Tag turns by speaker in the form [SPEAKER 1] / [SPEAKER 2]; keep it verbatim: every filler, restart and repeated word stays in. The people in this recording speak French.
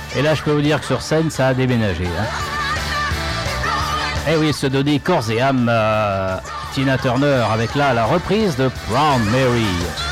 [SPEAKER 1] Et là, je peux vous dire que sur scène, ça a déménagé. Hein. Eh oui, se donner corps et âme, euh, Tina Turner avec là la reprise de Proud Mary.